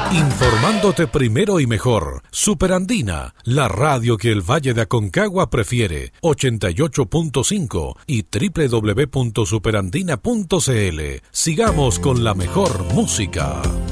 Informándote primero y mejor. Superandina, la radio que el Valle de Aconcagua prefiere. 88.5 y www.superandina.cl. Sigamos con la mejor música.